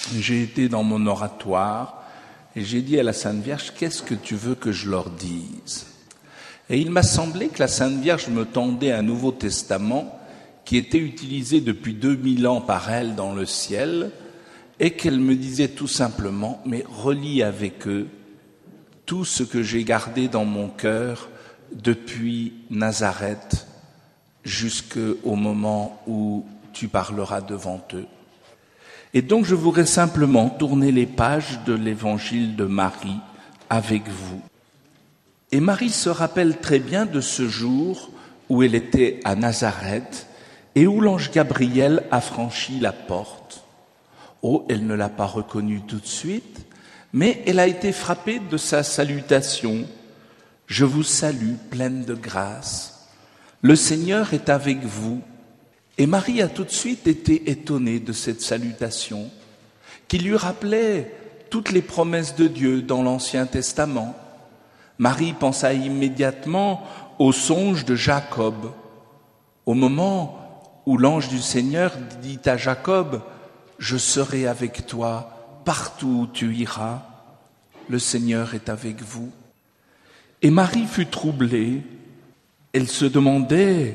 j'ai été dans mon oratoire et j'ai dit à la Sainte Vierge, qu'est-ce que tu veux que je leur dise? Et il m'a semblé que la Sainte Vierge me tendait un Nouveau Testament qui était utilisé depuis 2000 ans par elle dans le ciel et qu'elle me disait tout simplement, mais relis avec eux tout ce que j'ai gardé dans mon cœur depuis Nazareth jusqu'au moment où tu parleras devant eux. Et donc je voudrais simplement tourner les pages de l'évangile de Marie avec vous. Et Marie se rappelle très bien de ce jour où elle était à Nazareth et où l'ange Gabriel a franchi la porte. Oh, elle ne l'a pas reconnu tout de suite, mais elle a été frappée de sa salutation. « Je vous salue, pleine de grâce. Le Seigneur est avec vous. » Et Marie a tout de suite été étonnée de cette salutation, qui lui rappelait toutes les promesses de Dieu dans l'Ancien Testament. Marie pensa immédiatement au songe de Jacob, au moment où l'ange du Seigneur dit à Jacob, « Je serai avec toi partout où tu iras, le Seigneur est avec vous. » Et Marie fut troublée, elle se demandait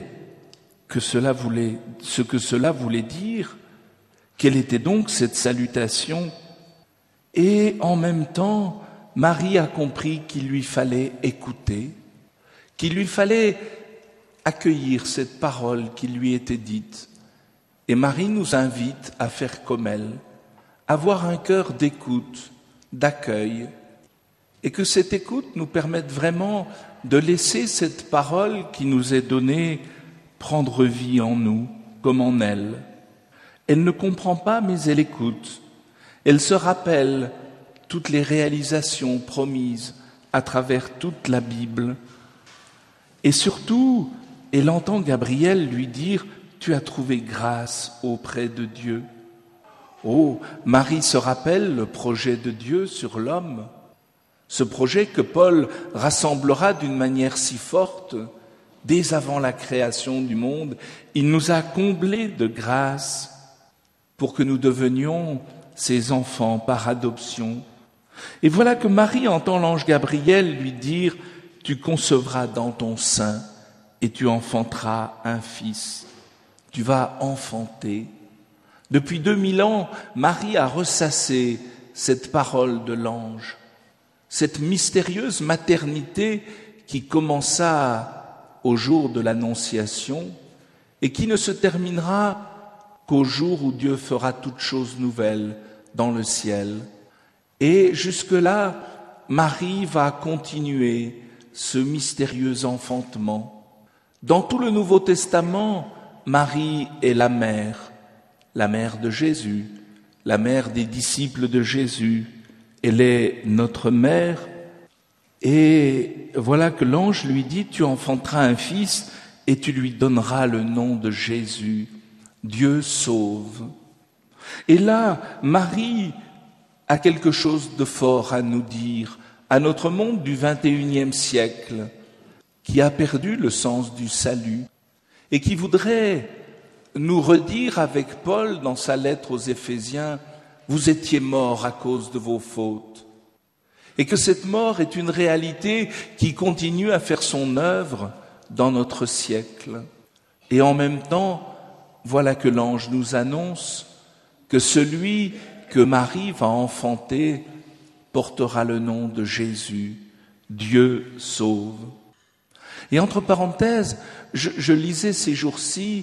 ce que cela voulait dire, quelle était donc cette salutation. Et en même temps, Marie a compris qu'il lui fallait écouter, qu'il lui fallait accueillir cette parole qui lui était dite. Et Marie nous invite à faire comme elle, à avoir un cœur d'écoute, d'accueil, et que cette écoute nous permette vraiment de laisser cette parole qui nous est donnée prendre vie en nous, comme en elle. Elle ne comprend pas, mais elle écoute. Elle se rappelle toutes les réalisations promises à travers toute la Bible. Et surtout, elle entend Gabriel lui dire « Tu as trouvé grâce auprès de Dieu ». Oh, Marie se rappelle le projet de Dieu sur l'homme, ce projet que Paul rassemblera d'une manière si forte. Dès avant la création du monde, il nous a comblés de grâce pour que nous devenions ses enfants par adoption. Et voilà que Marie entend l'ange Gabriel lui dire « Tu concevras dans ton sein et tu enfanteras un fils. Tu vas enfanter. » Depuis 2000 ans, Marie a ressassé cette parole de l'ange, cette mystérieuse maternité qui commença au jour de l'Annonciation et qui ne se terminera qu'au jour où Dieu fera toutes choses nouvelles dans le ciel. Et jusque-là, Marie va continuer ce mystérieux enfantement. Dans tout le Nouveau Testament, Marie est la mère de Jésus, la mère des disciples de Jésus. Elle est notre mère. Et voilà que l'ange lui dit, tu enfanteras un fils et tu lui donneras le nom de Jésus. Dieu sauve. Et là, Marie a quelque chose de fort à nous dire, à notre monde du XXIe siècle, qui a perdu le sens du salut et qui voudrait nous redire avec Paul dans sa lettre aux Éphésiens, vous étiez morts à cause de vos fautes. Et que cette mort est une réalité qui continue à faire son œuvre dans notre siècle. Et en même temps, voilà que l'ange nous annonce que celui que Marie va enfanter portera le nom de Jésus. Dieu sauve. Et entre parenthèses, je lisais ces jours-ci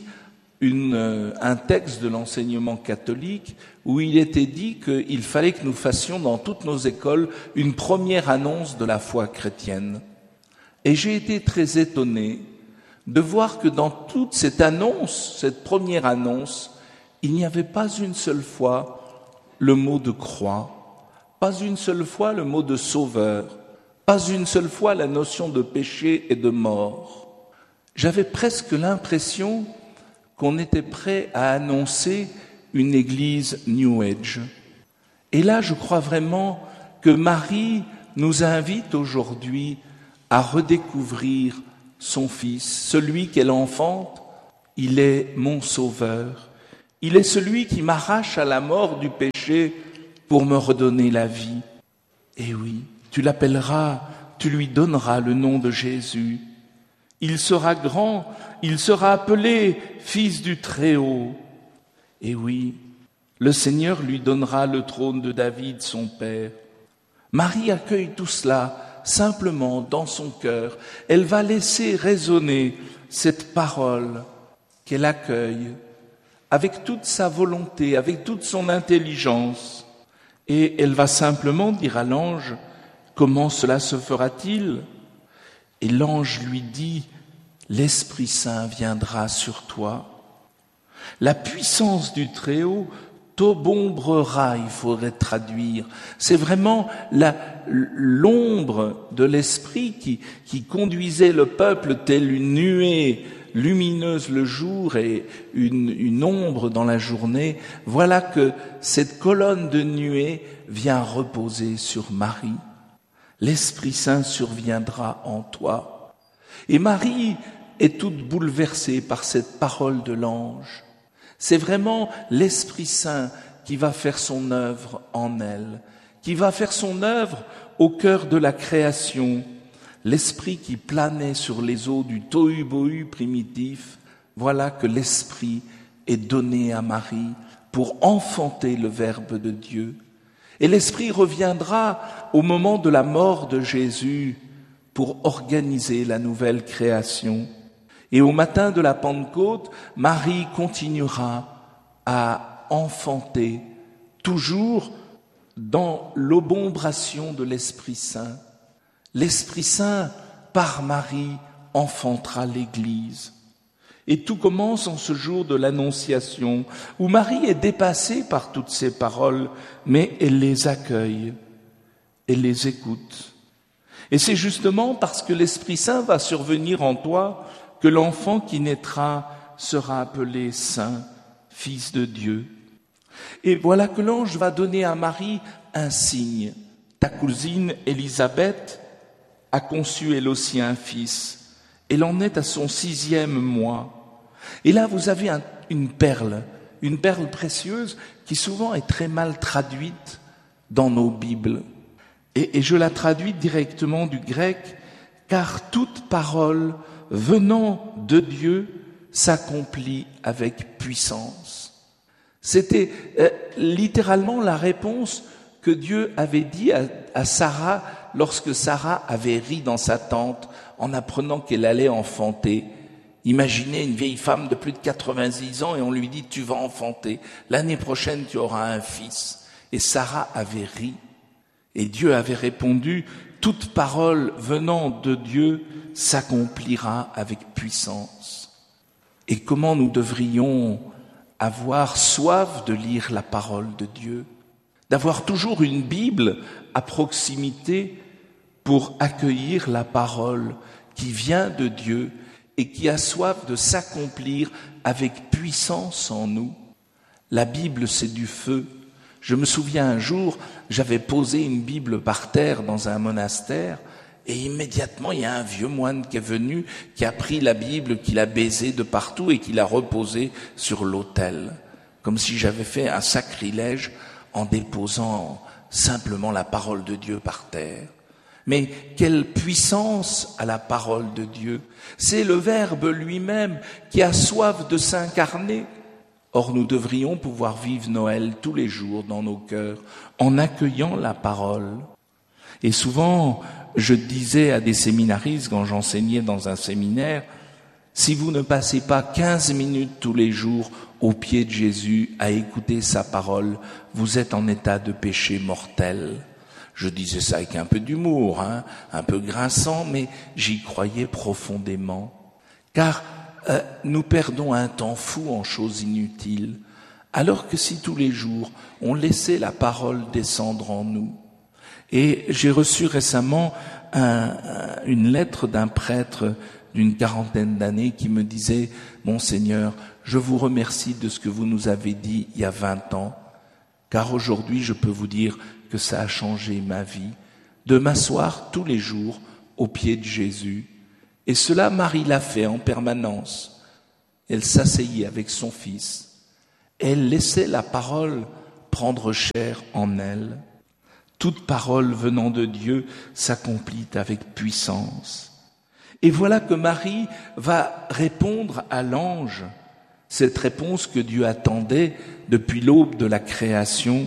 un texte de l'enseignement catholique où il était dit qu'il fallait que nous fassions dans toutes nos écoles une première annonce de la foi chrétienne. Et j'ai été très étonné de voir que dans toute cette annonce, cette première annonce, il n'y avait pas une seule fois le mot de croix, pas une seule fois le mot de sauveur, pas une seule fois la notion de péché et de mort. J'avais presque l'impression qu'on était prêt à annoncer une église New Age. Et là, je crois vraiment que Marie nous invite aujourd'hui à redécouvrir son Fils, celui qu'elle enfante. Il est mon sauveur. Il est celui qui m'arrache à la mort du péché pour me redonner la vie. Et oui, tu l'appelleras, tu lui donneras le nom de Jésus. Il sera grand, il sera appelé Fils du Très-Haut. Et oui, le Seigneur lui donnera le trône de David, son père. Marie accueille tout cela simplement dans son cœur. Elle va laisser résonner cette parole qu'elle accueille avec toute sa volonté, avec toute son intelligence. Et elle va simplement dire à l'ange, comment cela se fera-t-il ? Et l'ange lui dit, l'Esprit Saint viendra sur toi. La puissance du Très-Haut t'obombrera, il faudrait traduire. C'est vraiment l'ombre de l'Esprit qui conduisait le peuple tel une nuée lumineuse le jour et une ombre dans la journée. Voilà que cette colonne de nuée vient reposer sur Marie. L'Esprit Saint surviendra en toi. Et Marie est toute bouleversée par cette parole de l'ange. C'est vraiment l'Esprit Saint qui va faire son œuvre en elle, qui va faire son œuvre au cœur de la création. L'Esprit qui planait sur les eaux du tohu-bohu primitif, voilà que l'Esprit est donné à Marie pour enfanter le Verbe de Dieu. Et l'Esprit reviendra au moment de la mort de Jésus pour organiser la nouvelle création. Et au matin de la Pentecôte, Marie continuera à enfanter, toujours dans l'obombration de l'Esprit Saint. L'Esprit Saint, par Marie, enfantera l'Église. Et tout commence en ce jour de l'Annonciation, où Marie est dépassée par toutes ces paroles, mais elle les accueille, elle les écoute. Et c'est justement parce que l'Esprit Saint va survenir en toi que l'enfant qui naîtra sera appelé Saint, Fils de Dieu. Et voilà que l'ange va donner à Marie un signe. Ta cousine Élisabeth a conçu elle aussi un fils. Elle en est à son 6e mois. Et là, vous avez une perle précieuse qui souvent est très mal traduite dans nos Bibles. Et je la traduis directement du grec, car toute parole venant de Dieu s'accomplit avec puissance. C'était littéralement la réponse que Dieu avait dit à Sarah lorsque Sarah avait ri dans sa tente en apprenant qu'elle allait enfanter. Imaginez une vieille femme de plus de 90 ans et on lui dit « tu vas enfanter, l'année prochaine tu auras un fils ». Et Sarah avait ri. Et Dieu avait répondu « toute parole venant de Dieu s'accomplira avec puissance ». Et comment nous devrions avoir soif de lire la parole de Dieu, d'avoir toujours une Bible à proximité pour accueillir la parole qui vient de Dieu et qui a soif de s'accomplir avec puissance en nous. La Bible, c'est du feu. Je me souviens un jour, j'avais posé une Bible par terre dans un monastère et immédiatement, il y a un vieux moine qui est venu, qui a pris la Bible, qui l'a baisée de partout et qui l'a reposée sur l'autel, comme si j'avais fait un sacrilège en déposant simplement la parole de Dieu par terre. Mais quelle puissance a la parole de Dieu! C'est le Verbe lui-même qui a soif de s'incarner. Or, nous devrions pouvoir vivre Noël tous les jours dans nos cœurs en accueillant la parole. Et souvent, je disais à des séminaristes quand j'enseignais dans un séminaire, si vous ne passez pas 15 minutes tous les jours au pied de Jésus à écouter sa parole, vous êtes en état de péché mortel. Je disais ça avec un peu d'humour, un peu grinçant, mais j'y croyais profondément. Car nous perdons un temps fou en choses inutiles, alors que si tous les jours on laissait la parole descendre en nous. Et j'ai reçu récemment une lettre d'un prêtre d'une 40aine d'années qui me disait « Monseigneur, je vous remercie de ce que vous nous avez dit il y a 20 ans, car aujourd'hui je peux vous dire que ça a changé ma vie, de m'asseoir tous les jours au pied de Jésus. » Et cela, Marie l'a fait en permanence. Elle s'asseyait avec son fils. Elle laissait la parole prendre chair en elle. Toute parole venant de Dieu s'accomplit avec puissance. Et voilà que Marie va répondre à l'ange, cette réponse que Dieu attendait depuis l'aube de la création.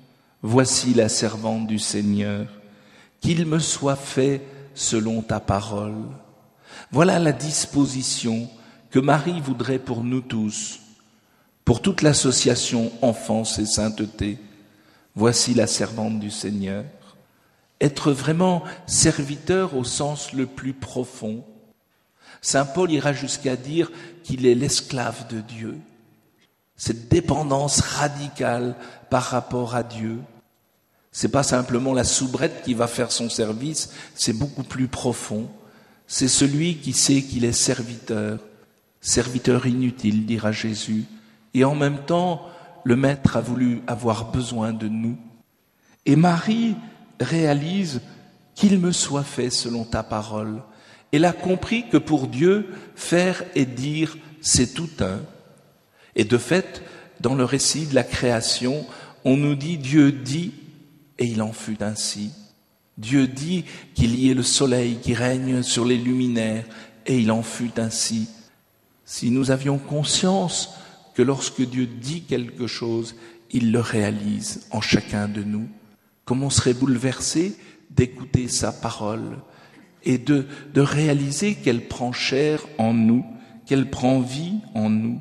Voici la servante du Seigneur, qu'il me soit fait selon ta parole. Voilà la disposition que Marie voudrait pour nous tous, pour toute l'association Enfance et Sainteté. Voici la servante du Seigneur. Être vraiment serviteur au sens le plus profond. Saint Paul ira jusqu'à dire qu'il est l'esclave de Dieu. Cette dépendance radicale par rapport à Dieu. C'est pas simplement la soubrette qui va faire son service, c'est beaucoup plus profond. C'est celui qui sait qu'il est serviteur, serviteur inutile, dira Jésus. Et en même temps, le Maître a voulu avoir besoin de nous. Et Marie réalise qu'il me soit fait selon ta parole. Elle a compris que pour Dieu, faire et dire, c'est tout un. Et de fait, dans le récit de la création, on nous dit Dieu dit, et il en fut ainsi. Dieu dit qu'il y ait le soleil qui règne sur les luminaires, et il en fut ainsi. Si nous avions conscience que lorsque Dieu dit quelque chose, il le réalise en chacun de nous, comme on serait bouleversé d'écouter sa parole et de réaliser qu'elle prend chair en nous, qu'elle prend vie en nous.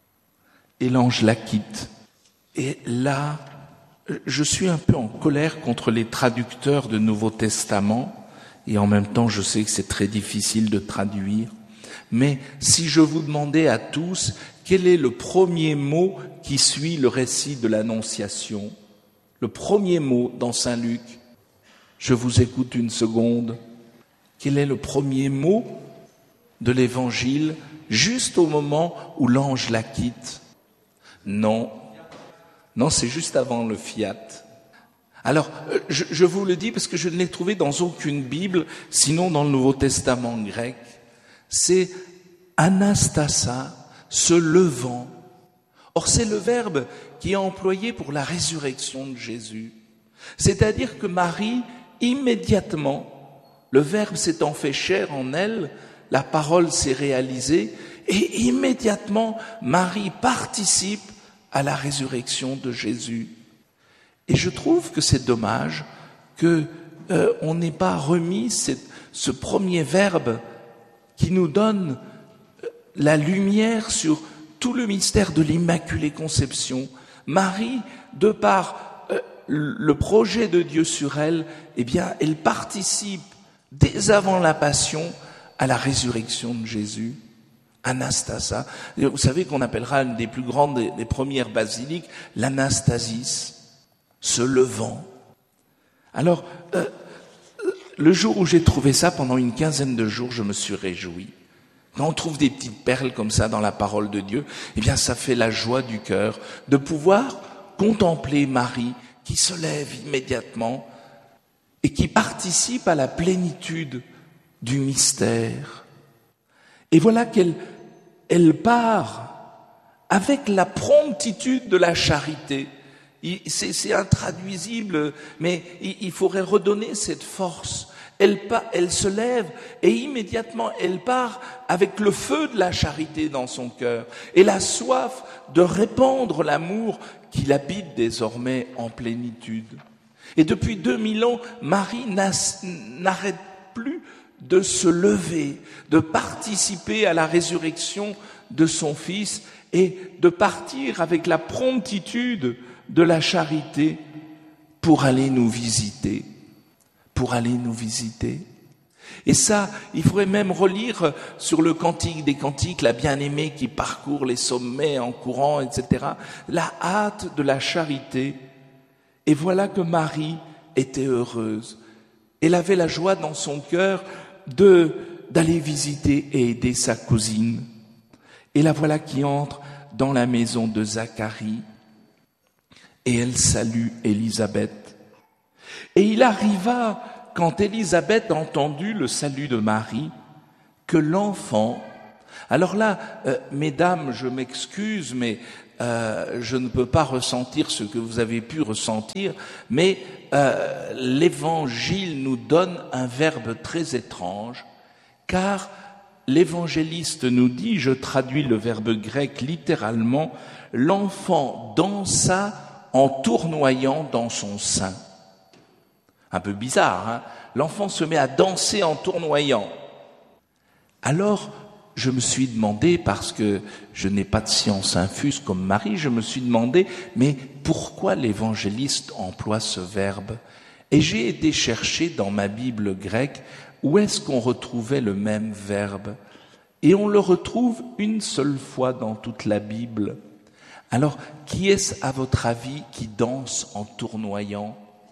Et l'ange la quitte. Et là, je suis un peu en colère contre les traducteurs de Nouveau Testament, et en même temps je sais que c'est très difficile de traduire. Mais si je vous demandais à tous quel est le premier mot qui suit le récit de l'Annonciation, le premier mot dans Saint Luc, je vous écoute une seconde. Quel est le premier mot de l'Évangile juste au moment où l'ange la quitte? Non, c'est juste avant le fiat. Alors, je vous le dis parce que je ne l'ai trouvé dans aucune Bible, sinon dans le Nouveau Testament grec. C'est anastasa, se levant. Or, c'est le verbe qui est employé pour la résurrection de Jésus. C'est-à-dire que Marie, immédiatement, le verbe s'étant fait chair en elle, la parole s'est réalisée, et immédiatement, Marie participe à la résurrection de Jésus. Et je trouve que c'est dommage que on n'ait pas remis ce premier verbe qui nous donne la lumière sur tout le mystère de l'Immaculée Conception. Marie, de par le projet de Dieu sur elle, eh bien, elle participe dès avant la Passion à la résurrection de Jésus. Anastasa. Vous savez qu'on appellera une des plus grandes, des premières basiliques, l'Anastasis, se levant. Alors, le jour où j'ai trouvé ça, pendant une quinzaine de jours, je me suis réjoui. Quand on trouve des petites perles comme ça dans la parole de Dieu, eh bien, ça fait la joie du cœur de pouvoir contempler Marie qui se lève immédiatement et qui participe à la plénitude du mystère. Et voilà qu'elle part avec la promptitude de la charité. C'est intraduisible, mais il faudrait redonner cette force. Elle se lève et immédiatement elle part avec le feu de la charité dans son cœur et la soif de répandre l'amour qui l'habite désormais en plénitude. Et depuis 2000 ans, Marie n'arrête plus de se lever, de participer à la résurrection de son Fils et de partir avec la promptitude de la charité pour aller nous visiter. Et ça, il faudrait même relire sur le Cantique des Cantiques, la bien-aimée qui parcourt les sommets en courant, etc. La hâte de la charité. Et voilà que Marie était heureuse. Elle avait la joie dans son cœur d'aller visiter et aider sa cousine. Et la voilà qui entre dans la maison de Zacharie. Et elle salue Élisabeth. Et il arriva, quand Élisabeth a entendu le salut de Marie, que l'enfant Alors là, mesdames, je m'excuse, mais je ne peux pas ressentir ce que vous avez pu ressentir, mais l'Évangile nous donne un verbe très étrange, car l'évangéliste nous dit, je traduis le verbe grec littéralement, l'enfant dansa en tournoyant dans son sein. Un peu bizarre, hein? L'enfant se met à danser en tournoyant. Alors, je me suis demandé, parce que je n'ai pas de science infuse comme Marie, je me suis demandé, mais pourquoi l'évangéliste emploie ce verbe? Et j'ai été chercher dans ma Bible grecque où est-ce qu'on retrouvait le même verbe. Et on le retrouve une seule fois dans toute la Bible. Alors, qui est-ce, à votre avis, qui danse en tournoyant?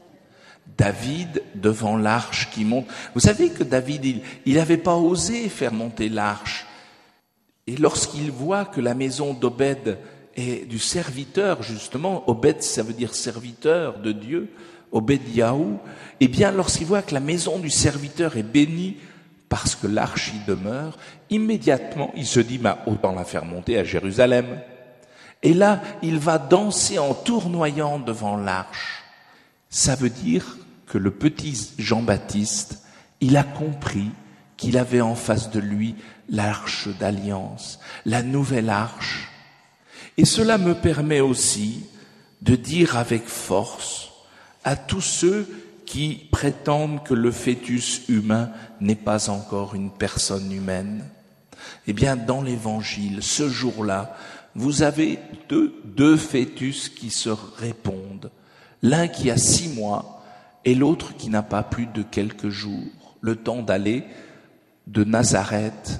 David devant l'arche qui monte. Vous savez que David, il n'avait pas osé faire monter l'arche. Et lorsqu'il voit que la maison d'Obed est du serviteur, justement, Obed ça veut dire serviteur de Dieu, Obed-Yahou, eh bien lorsqu'il voit que la maison du serviteur est bénie parce que l'arche y demeure, immédiatement il se dit, autant la faire monter à Jérusalem. Et là, il va danser en tournoyant devant l'arche. Ça veut dire que le petit Jean-Baptiste, il a compris qu'il avait en face de lui l'arche d'alliance, la nouvelle arche. Et cela me permet aussi de dire avec force à tous ceux qui prétendent que le fœtus humain n'est pas encore une personne humaine. Eh bien, dans l'Évangile, ce jour-là, vous avez deux fœtus qui se répondent. L'un qui a 6 mois et l'autre qui n'a pas plus de quelques jours. Le temps d'aller de Nazareth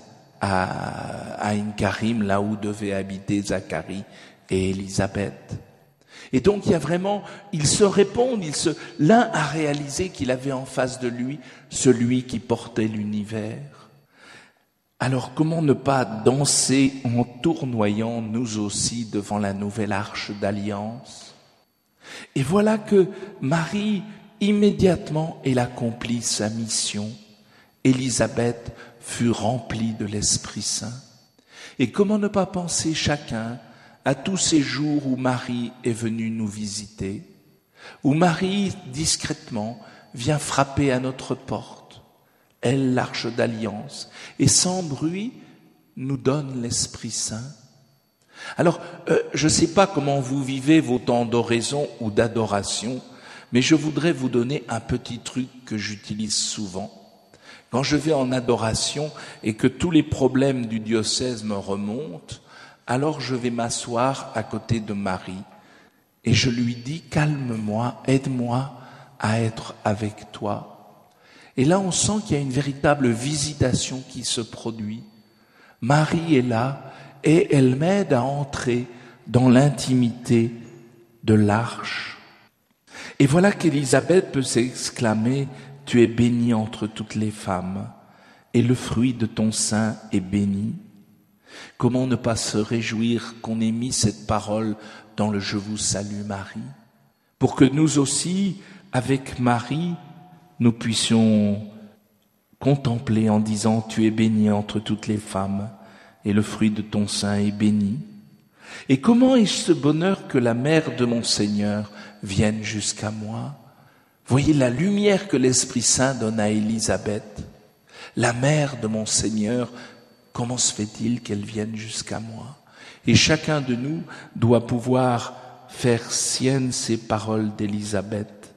à Inkarim, là où devaient habiter Zacharie et Élisabeth. Et donc il y a vraiment, ils se répondent, l'un a réalisé qu'il avait en face de lui celui qui portait l'univers. Alors comment ne pas danser en tournoyant nous aussi devant la nouvelle arche d'alliance? Et voilà que Marie, immédiatement, elle accomplit sa mission. Élisabeth fut remplie de l'Esprit Saint. Et comment ne pas penser chacun à tous ces jours où Marie est venue nous visiter, où Marie, discrètement, vient frapper à notre porte, elle, l'arche d'alliance, et sans bruit, nous donne l'Esprit Saint. Alors, je ne sais pas comment vous vivez vos temps d'oraison ou d'adoration, mais je voudrais vous donner un petit truc que j'utilise souvent. Quand je vais en adoration et que tous les problèmes du diocèse me remontent, alors je vais m'asseoir à côté de Marie et je lui dis « Calme-moi, aide-moi à être avec toi ». Et là, on sent qu'il y a une véritable visitation qui se produit. Marie est là et elle m'aide à entrer dans l'intimité de l'arche. Et voilà qu'Élisabeth peut s'exclamer « Tu es bénie entre toutes les femmes, et le fruit de ton sein est béni ». Comment ne pas se réjouir qu'on ait mis cette parole dans le « Je vous salue Marie », pour que nous aussi, avec Marie, nous puissions contempler en disant « Tu es bénie entre toutes les femmes, et le fruit de ton sein est béni ». Et comment est-ce ce bonheur que la mère de mon Seigneur vienne jusqu'à moi? Voyez la lumière que l'Esprit Saint donne à Élisabeth. La mère de mon Seigneur, comment se fait-il qu'elle vienne jusqu'à moi? Et chacun de nous doit pouvoir faire sienne ces paroles d'Élisabeth.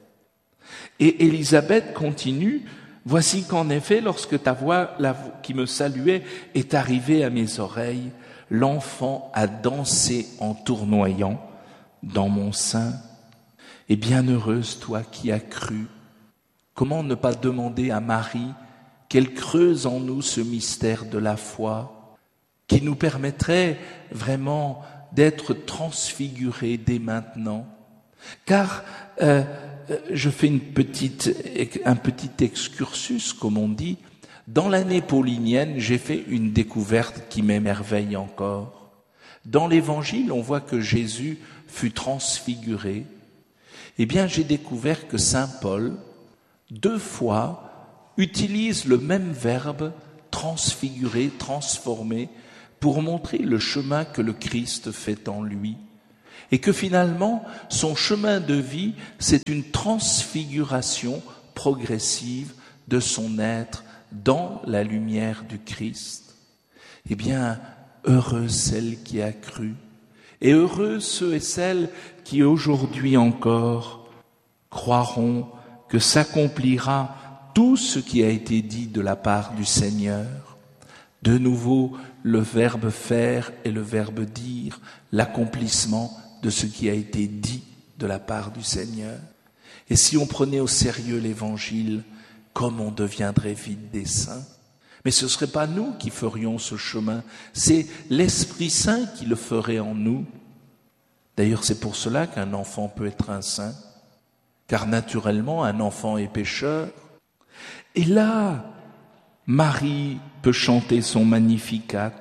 Et Élisabeth continue, voici qu'en effet, lorsque ta voix qui me saluait est arrivée à mes oreilles, l'enfant a dansé en tournoyant dans mon sein. Et bienheureuse toi qui as cru. Comment ne pas demander à Marie qu'elle creuse en nous ce mystère de la foi, qui nous permettrait vraiment d'être transfigurés dès maintenant. Car je fais un petit excursus, comme on dit. Dans l'année paulinienne, j'ai fait une découverte qui m'émerveille encore. Dans l'Évangile, on voit que Jésus fut transfiguré. Eh bien, j'ai découvert que saint Paul, 2 fois, utilise le même verbe, transfigurer, transformer, pour montrer le chemin que le Christ fait en lui. Et que finalement, son chemin de vie, c'est une transfiguration progressive de son être dans la lumière du Christ. Eh bien, heureuse celle qui a cru, et heureux ceux et celles qui aujourd'hui encore croiront que s'accomplira tout ce qui a été dit de la part du Seigneur. De nouveau, le verbe faire et le verbe dire, l'accomplissement de ce qui a été dit de la part du Seigneur. Et si on prenait au sérieux l'Évangile, comme on deviendrait vite des saints. Mais ce ne serait pas nous qui ferions ce chemin, c'est l'Esprit Saint qui le ferait en nous. D'ailleurs, c'est pour cela qu'un enfant peut être un saint, car naturellement, un enfant est pécheur. Et là, Marie peut chanter son Magnificat,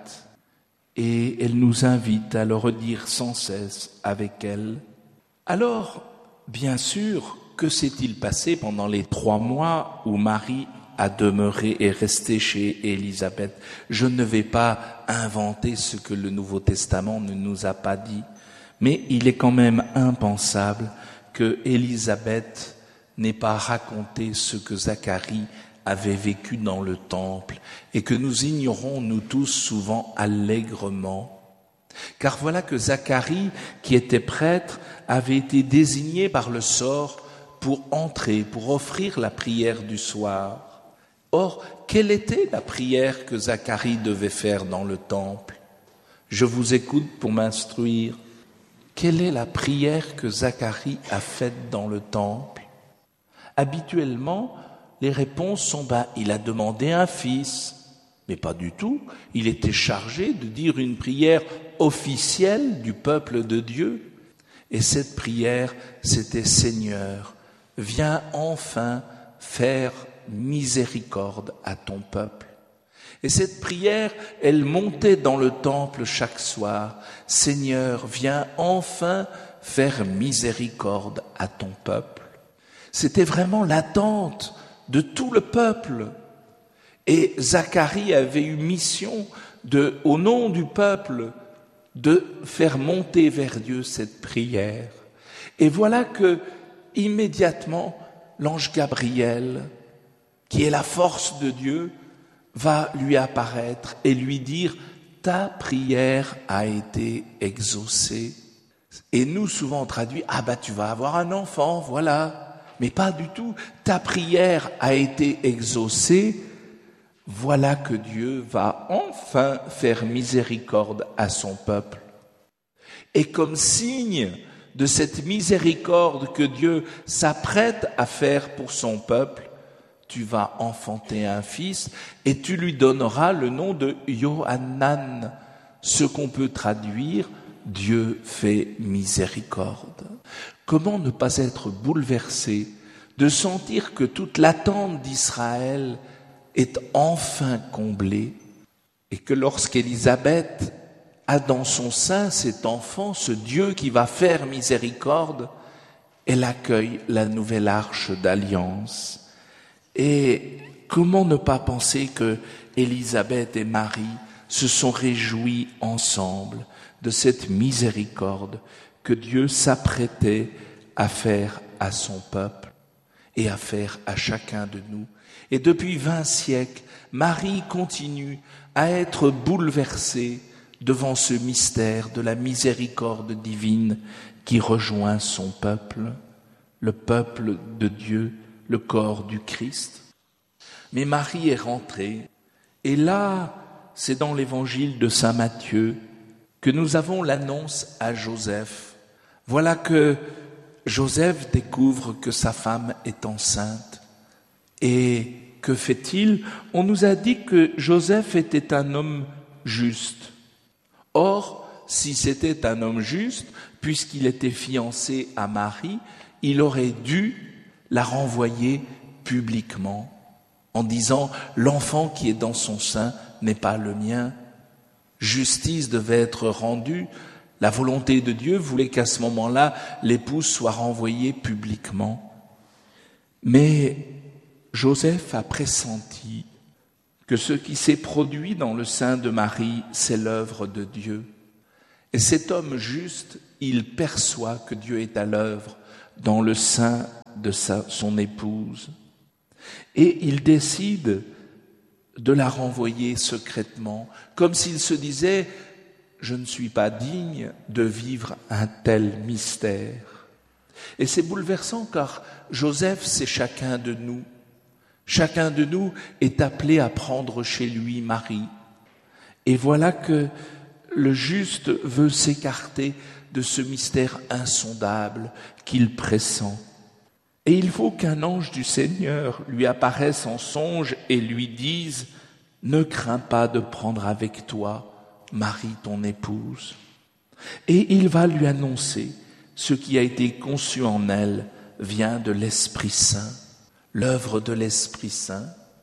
et elle nous invite à le redire sans cesse avec elle. Alors, bien sûr, que s'est-il passé pendant les 3 mois où Marie a demeuré et resté chez Élisabeth? Je ne vais pas inventer ce que le Nouveau Testament ne nous a pas dit, mais il est quand même impensable que Élisabeth n'ait pas raconté ce que Zacharie avait vécu dans le temple et que nous ignorons, nous tous, souvent allègrement. Car voilà que Zacharie, qui était prêtre, avait été désigné par le sort pour entrer, pour offrir la prière du soir. Or, quelle était la prière que Zacharie devait faire dans le temple? Je vous écoute pour m'instruire. Quelle est la prière que Zacharie a faite dans le temple? Habituellement, les réponses sont il a demandé un fils. Mais pas du tout. Il était chargé de dire une prière officielle du peuple de Dieu. Et cette prière, c'était « Seigneur, viens enfin faire miséricorde à ton peuple ». Et cette prière, elle montait dans le temple chaque soir. « Seigneur, viens enfin faire miséricorde à ton peuple ». C'était vraiment l'attente de tout le peuple. Et Zacharie avait eu mission au nom du peuple, de faire monter vers Dieu cette prière. Et voilà que, immédiatement, l'ange Gabriel, qui est la force de Dieu, va lui apparaître et lui dire « Ta prière a été exaucée ». Et nous, souvent, on traduit « tu vas avoir un enfant, voilà ». Mais pas du tout. Ta prière a été exaucée. Voilà que Dieu va enfin faire miséricorde à son peuple. Et comme signe de cette miséricorde que Dieu s'apprête à faire pour son peuple, tu vas enfanter un fils et tu lui donneras le nom de Yohanan, ce qu'on peut traduire « Dieu fait miséricorde ». Comment ne pas être bouleversé de sentir que toute l'attente d'Israël est enfin comblée et que lorsqu'Élisabeth a dans son sein cet enfant, ce Dieu qui va faire miséricorde, elle accueille la nouvelle arche d'alliance. Et comment ne pas penser que Élisabeth et Marie se sont réjouis ensemble de cette miséricorde que Dieu s'apprêtait à faire à son peuple et à faire à chacun de nous. Et depuis 20 siècles, Marie continue à être bouleversée devant ce mystère de la miséricorde divine qui rejoint son peuple, le peuple de Dieu, le corps du Christ. Mais Marie est rentrée, et là, c'est dans l'évangile de saint Matthieu que nous avons l'annonce à Joseph. Voilà que Joseph découvre que sa femme est enceinte. Et que fait-il? On nous a dit que Joseph était un homme juste. Or, si c'était un homme juste, puisqu'il était fiancé à Marie, il aurait dû la renvoyer publiquement en disant « L'enfant qui est dans son sein n'est pas le mien ». Justice devait être rendue. La volonté de Dieu voulait qu'à ce moment-là, l'épouse soit renvoyée publiquement. Mais Joseph a pressenti que ce qui s'est produit dans le sein de Marie, c'est l'œuvre de Dieu. Et cet homme juste, il perçoit que Dieu est à l'œuvre dans le sein de son épouse. Et il décide de la renvoyer secrètement, comme s'il se disait « Je ne suis pas digne de vivre un tel mystère ». Et c'est bouleversant car Joseph, c'est chacun de nous. Chacun de nous est appelé à prendre chez lui Marie. Et voilà que le juste veut s'écarter de ce mystère insondable qu'il pressent. Et il faut qu'un ange du Seigneur lui apparaisse en songe et lui dise « Ne crains pas de prendre avec toi Marie ton épouse. » Et il va lui annoncer ce qui a été conçu en elle vient de l'Esprit Saint, l'œuvre de l'Esprit Saint.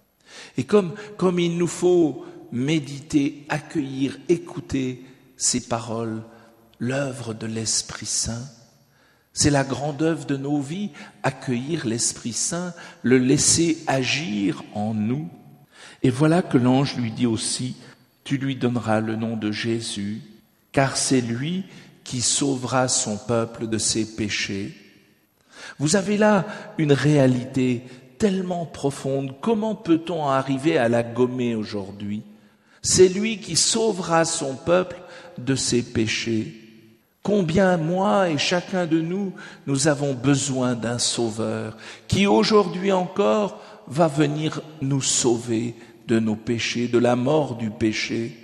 Et comme il nous faut méditer, accueillir, écouter ces paroles, l'œuvre de l'Esprit Saint, c'est la grande œuvre de nos vies, accueillir l'Esprit Saint, le laisser agir en nous. Et voilà que l'ange lui dit aussi, tu lui donneras le nom de Jésus, car c'est lui qui sauvera son peuple de ses péchés. Vous avez là une réalité tellement profonde. Comment peut-on arriver à la gommer aujourd'hui? C'est lui qui sauvera son peuple de ses péchés. Combien, moi et chacun de nous, nous avons besoin d'un sauveur qui aujourd'hui encore va venir nous sauver de nos péchés, de la mort du péché.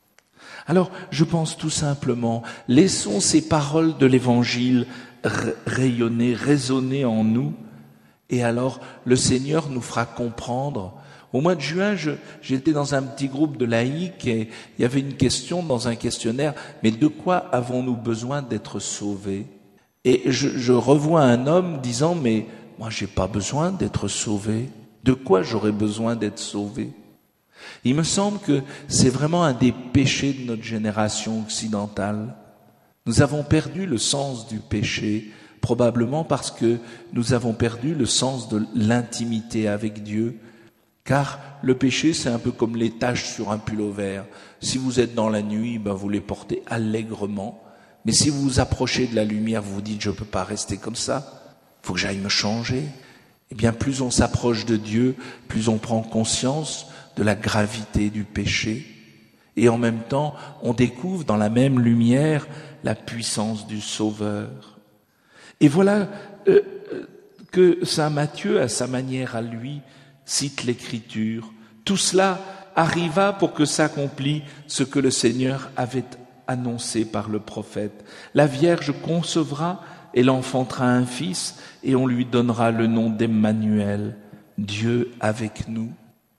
Alors, je pense tout simplement, laissons ces paroles de l'Évangile rayonner, résonner en nous, et alors le Seigneur nous fera comprendre. Au mois de juin, j'étais dans un petit groupe de laïcs et il y avait une question dans un questionnaire, mais de quoi avons-nous besoin d'être sauvés? Et je revois un homme disant, mais moi j'ai pas besoin d'être sauvé. De quoi j'aurais besoin d'être sauvé? Il me semble que c'est vraiment un des péchés de notre génération occidentale. Nous avons perdu le sens du péché, probablement parce que nous avons perdu le sens de l'intimité avec Dieu. Car le péché, c'est un peu comme les taches sur un pullover. Si vous êtes dans la nuit, vous les portez allègrement. Mais si vous vous approchez de la lumière, vous vous dites, je ne peux pas rester comme ça. Il faut que j'aille me changer. Eh bien, plus on s'approche de Dieu, plus on prend conscience de la gravité du péché. Et en même temps, on découvre dans la même lumière la puissance du Sauveur. Et voilà que saint Matthieu, à sa manière à lui, cite l'Écriture. Tout cela arriva pour que s'accomplisse ce que le Seigneur avait annoncé par le prophète. La Vierge concevra, elle enfantera un fils et on lui donnera le nom d'Emmanuel, Dieu avec nous.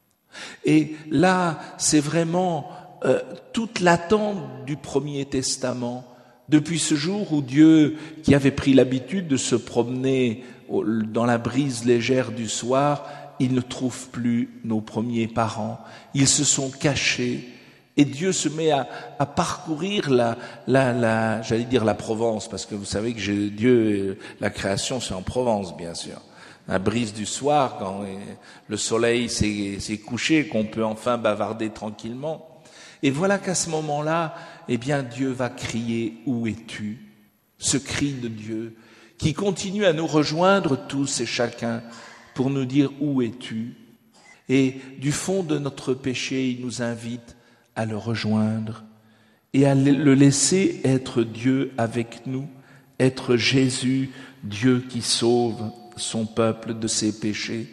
Et là, c'est vraiment toute l'attente du Premier Testament. Depuis ce jour où Dieu, qui avait pris l'habitude de se promener dans la brise légère du soir, il ne trouve plus nos premiers parents. Ils se sont cachés et Dieu se met à parcourir j'allais dire la Provence, parce que vous savez que Dieu, la création, c'est en Provence, bien sûr. La brise du soir, quand le soleil s'est couché, qu'on peut enfin bavarder tranquillement. Et voilà qu'à ce moment-là, eh bien, Dieu va crier « Où es-tu » Ce cri de Dieu qui continue à nous rejoindre tous et chacun pour nous dire « Où es-tu » Et du fond de notre péché, il nous invite à le rejoindre et à le laisser être Dieu avec nous, être Jésus, Dieu qui sauve son peuple de ses péchés.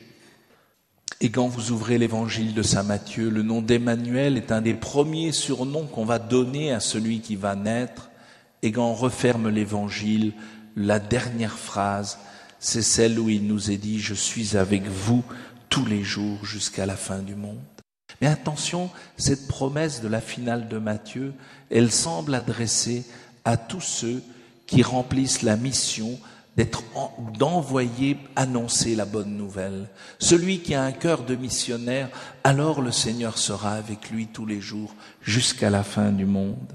Et quand vous ouvrez l'évangile de saint Matthieu, le nom d'Emmanuel est un des premiers surnoms qu'on va donner à celui qui va naître. Et quand on referme l'évangile, la dernière phrase, c'est celle où il nous est dit « Je suis avec vous tous les jours jusqu'à la fin du monde ». Mais attention, cette promesse de la finale de Matthieu, elle semble adressée à tous ceux qui remplissent la mission d'envoyer, annoncer la bonne nouvelle. Celui qui a un cœur de missionnaire, alors le Seigneur sera avec lui tous les jours jusqu'à la fin du monde.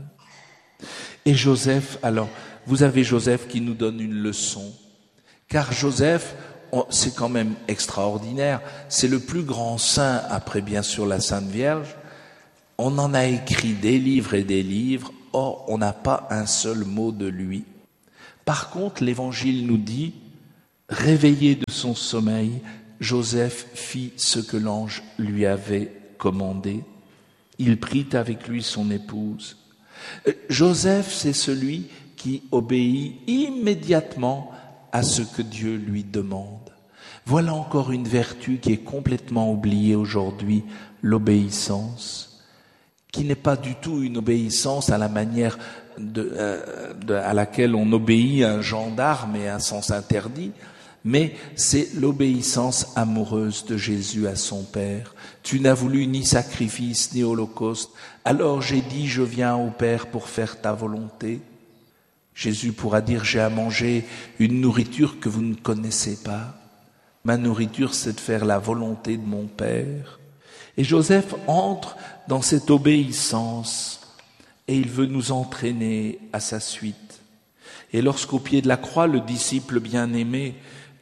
Et Joseph, alors, vous avez Joseph qui nous donne une leçon. Car Joseph, c'est quand même extraordinaire. C'est le plus grand saint, après bien sûr la Sainte Vierge. On en a écrit des livres et des livres, or on n'a pas un seul mot de lui. Par contre, l'Évangile nous dit, réveillé de son sommeil, Joseph fit ce que l'ange lui avait commandé. Il prit avec lui son épouse. Joseph, c'est celui qui obéit immédiatement à ce que Dieu lui demande. Voilà encore une vertu qui est complètement oubliée aujourd'hui, l'obéissance, qui n'est pas du tout une obéissance à la manière à laquelle on obéit à un gendarme et à un sens interdit, mais c'est l'obéissance amoureuse de Jésus à son Père. Tu n'as voulu ni sacrifice ni holocauste, alors j'ai dit je viens au Père pour faire ta volonté. Jésus pourra dire j'ai à manger une nourriture que vous ne connaissez pas. Ma nourriture c'est de faire la volonté de mon Père. Et Joseph entre dans cette obéissance et il veut nous entraîner à sa suite. Et lorsqu'au pied de la croix, le disciple bien-aimé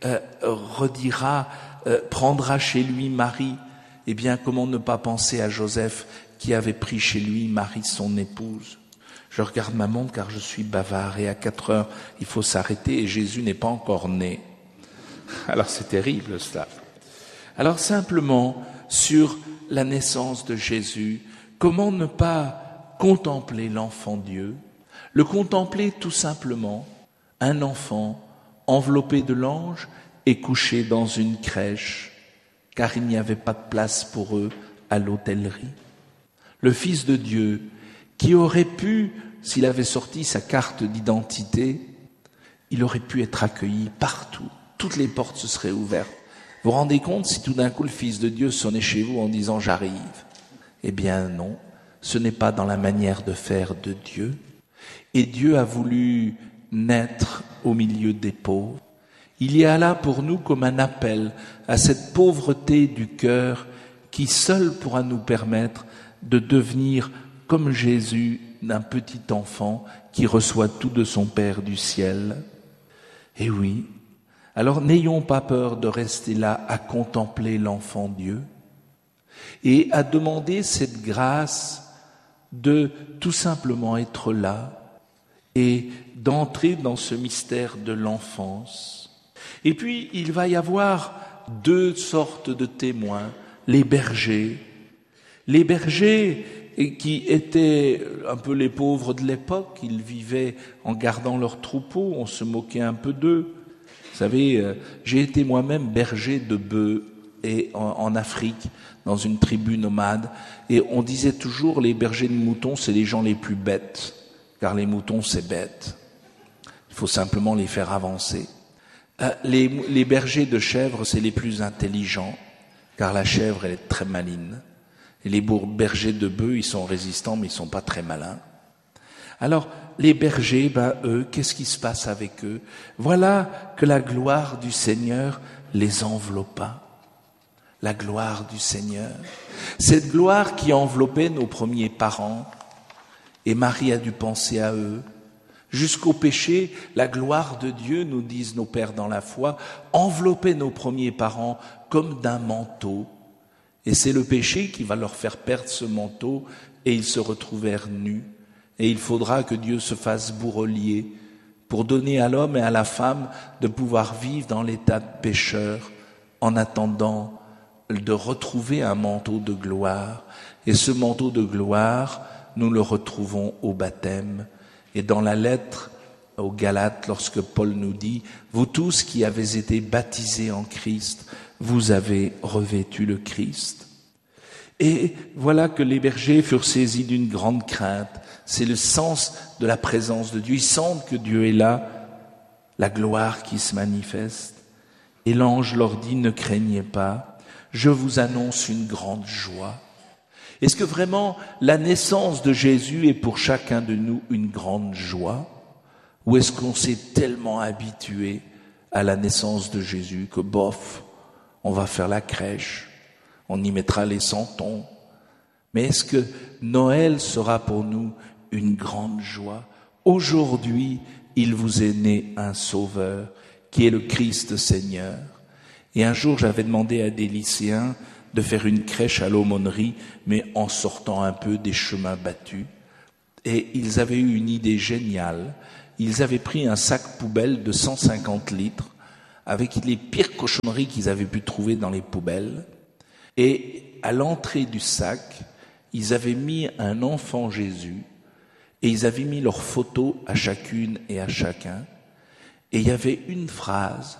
prendra chez lui Marie, eh bien comment ne pas penser à Joseph qui avait pris chez lui Marie son épouse. Je regarde ma montre car je suis bavard et à 4 heures il faut s'arrêter et Jésus n'est pas encore né. Alors c'est terrible cela. Alors simplement sur la naissance de Jésus, comment ne pas contempler l'enfant Dieu, le contempler tout simplement, un enfant enveloppé de l'ange et couché dans une crèche, car il n'y avait pas de place pour eux à l'hôtellerie. Le Fils de Dieu, qui aurait pu, s'il avait sorti sa carte d'identité, il aurait pu être accueilli partout. Toutes les portes se seraient ouvertes. Vous vous rendez compte si tout d'un coup le Fils de Dieu sonnait chez vous en disant « j'arrive ». Eh bien non, ce n'est pas dans la manière de faire de Dieu. Et Dieu a voulu naître au milieu des pauvres. Il y a là pour nous comme un appel à cette pauvreté du cœur qui seule pourra nous permettre de devenir comme Jésus, d'un petit enfant qui reçoit tout de son Père du ciel. Et oui, alors n'ayons pas peur de rester là à contempler l'enfant Dieu et à demander cette grâce de tout simplement être là et d'entrer dans ce mystère de l'enfance. Et puis, il va y avoir 2 sortes de témoins, les bergers. Les bergers qui étaient un peu les pauvres de l'époque, ils vivaient en gardant leurs troupeaux, on se moquait un peu d'eux. Vous savez, j'ai été moi-même berger de bœufs et en Afrique, dans une tribu nomade, et on disait toujours les bergers de moutons, c'est les gens les plus bêtes, car les moutons c'est bête. Il faut simplement les faire avancer. Les bergers de chèvres, c'est les plus intelligents, car la chèvre, elle est très maligne. Et les bergers de bœufs, ils sont résistants, mais ils sont pas très malins. Alors, les bergers, eux, qu'est-ce qui se passe avec eux? Voilà que la gloire du Seigneur les enveloppa. La gloire du Seigneur. Cette gloire qui enveloppait nos premiers parents, et Marie a dû penser à eux. Jusqu'au péché, la gloire de Dieu, nous disent nos pères dans la foi, enveloppait nos premiers parents comme d'un manteau. Et c'est le péché qui va leur faire perdre ce manteau et ils se retrouvèrent nus. Et il faudra que Dieu se fasse bourrelier pour donner à l'homme et à la femme de pouvoir vivre dans l'état de pécheur en attendant de retrouver un manteau de gloire. Et ce manteau de gloire, nous le retrouvons au baptême. Et dans la lettre aux Galates, lorsque Paul nous dit « Vous tous qui avez été baptisés en Christ, vous avez revêtu le Christ. » Et voilà que les bergers furent saisis d'une grande crainte. C'est le sens de la présence de Dieu. Ils sentent que Dieu est là, la gloire qui se manifeste. Et l'ange leur dit « Ne craignez pas, je vous annonce une grande joie. » Est-ce que vraiment la naissance de Jésus est pour chacun de nous une grande joie? Ou est-ce qu'on s'est tellement habitué à la naissance de Jésus que bof, on va faire la crèche, on y mettra les santons? Mais est-ce que Noël sera pour nous une grande joie? Aujourd'hui, il vous est né un sauveur qui est le Christ Seigneur. Et un jour, j'avais demandé à des lycéens de faire une crèche à l'aumônerie, mais en sortant un peu des chemins battus. Et ils avaient eu une idée géniale. Ils avaient pris un sac poubelle de 150 litres avec les pires cochonneries qu'ils avaient pu trouver dans les poubelles. Et à l'entrée du sac, ils avaient mis un enfant Jésus et ils avaient mis leurs photos à chacune et à chacun. Et il y avait une phrase: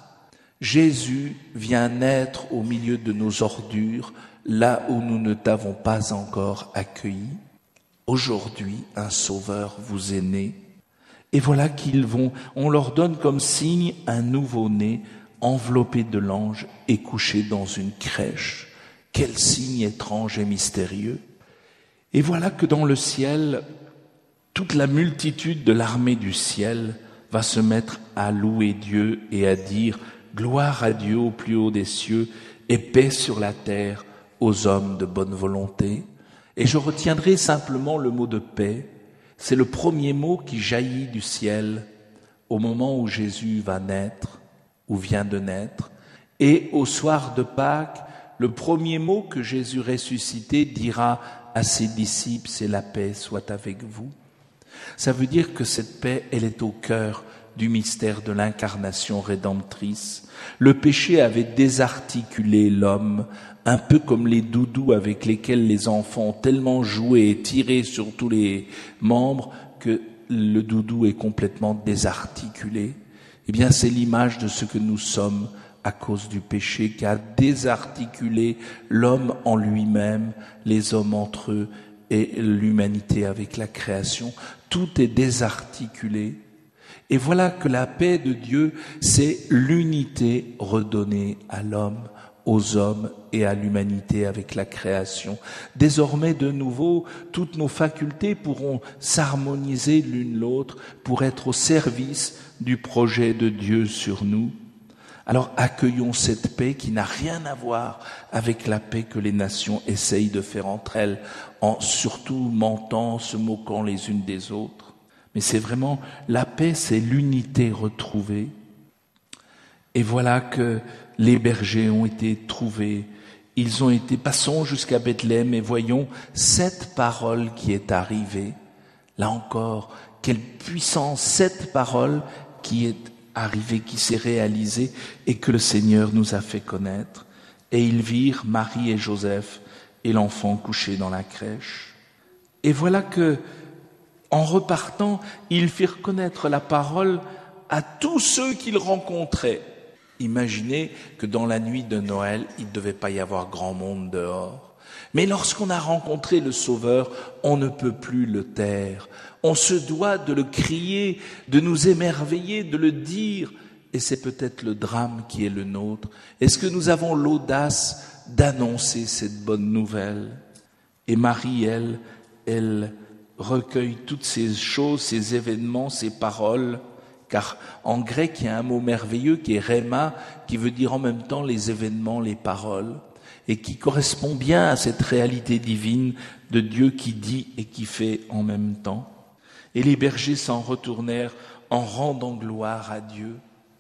Jésus vient naître au milieu de nos ordures, là où nous ne t'avons pas encore accueilli. Aujourd'hui, un sauveur vous est né. Et voilà on leur donne comme signe un nouveau-né enveloppé de l'ange et couché dans une crèche. Quel signe étrange et mystérieux. Et voilà que dans le ciel, toute la multitude de l'armée du ciel va se mettre à louer Dieu et à dire « Gloire à Dieu au plus haut des cieux et paix sur la terre aux hommes de bonne volonté ». Et je retiendrai simplement le mot de paix. C'est le premier mot qui jaillit du ciel au moment où Jésus va naître, ou vient de naître. Et au soir de Pâques, le premier mot que Jésus ressuscité dira à ses disciples, c'est « La paix soit avec vous ». Ça veut dire que cette paix, elle est au cœur du mystère de l'incarnation rédemptrice. Le péché avait désarticulé l'homme, un peu comme les doudous avec lesquels les enfants ont tellement joué et tiré sur tous les membres que le doudou est complètement désarticulé. Eh bien, c'est l'image de ce que nous sommes à cause du péché qui a désarticulé l'homme en lui-même, les hommes entre eux et l'humanité avec la création. Tout est désarticulé. Et voilà que la paix de Dieu, c'est l'unité redonnée à l'homme, aux hommes et à l'humanité avec la création. Désormais, de nouveau, toutes nos facultés pourront s'harmoniser l'une l'autre pour être au service du projet de Dieu sur nous. Alors accueillons cette paix qui n'a rien à voir avec la paix que les nations essayent de faire entre elles, en surtout mentant, se moquant les unes des autres. Mais c'est vraiment, la paix, c'est l'unité retrouvée. Et voilà que les bergers ont été trouvés. Ils ont été, passons jusqu'à Bethléem et voyons cette parole qui est arrivée. Là encore, quelle puissance, cette parole qui est arrivée, qui s'est réalisée et que le Seigneur nous a fait connaître. Et ils virent Marie et Joseph et l'enfant couché dans la crèche. Et voilà que, en repartant, ils firent connaître la parole à tous ceux qu'ils rencontraient. Imaginez que dans la nuit de Noël, il ne devait pas y avoir grand monde dehors. Mais lorsqu'on a rencontré le Sauveur, on ne peut plus le taire. On se doit de le crier, de nous émerveiller, de le dire. Et c'est peut-être le drame qui est le nôtre. Est-ce que nous avons l'audace d'annoncer cette bonne nouvelle? Et Marie, elle recueille toutes ces choses, ces événements, ces paroles, car en grec il y a un mot merveilleux qui est rhéma, qui veut dire en même temps les événements, les paroles, et qui correspond bien à cette réalité divine de Dieu qui dit et qui fait en même temps. Et les bergers s'en retournèrent en rendant gloire à Dieu.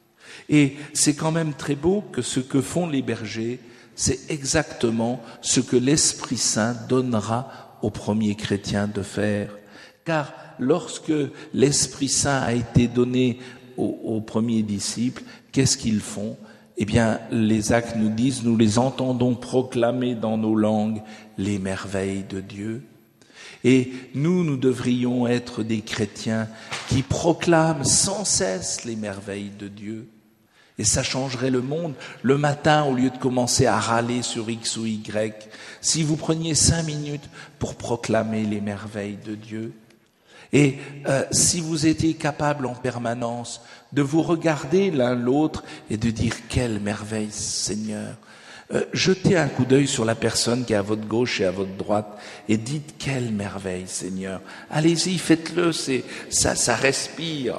Et c'est quand même très beau que ce que font les bergers, c'est exactement ce que l'Esprit Saint donnera aux premiers chrétiens de faire. Car lorsque l'Esprit Saint a été donné aux premiers disciples, qu'est-ce qu'ils font? Eh bien, les actes nous disent, nous les entendons proclamer dans nos langues les merveilles de Dieu. Et nous devrions être des chrétiens qui proclament sans cesse les merveilles de Dieu. Et ça changerait le monde. Le matin, au lieu de commencer à râler sur X ou Y, si vous preniez 5 minutes pour proclamer les merveilles de Dieu, et si vous étiez capable en permanence de vous regarder l'un l'autre et de dire « Quelle merveille, Seigneur !» Jetez un coup d'œil sur la personne qui est à votre gauche et à votre droite et dites « Quelle merveille, Seigneur !» Allez-y, faites-le, ça respire.